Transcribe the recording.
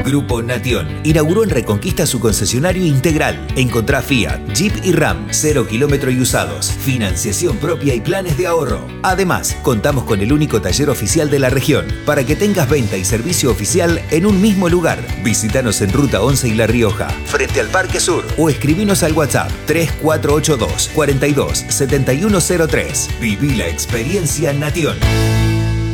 Grupo Nation inauguró en Reconquista su concesionario integral. Encontrá Fiat, Jeep y Ram, 0 kilómetro y usados, financiación propia y planes de ahorro. Además, contamos con el único taller oficial de la región para que tengas venta y servicio oficial en un mismo lugar. Visítanos en Ruta 11 y La Rioja, frente al Parque Sur, o escribinos al WhatsApp 3482 42 7103. Viví la experiencia Nation.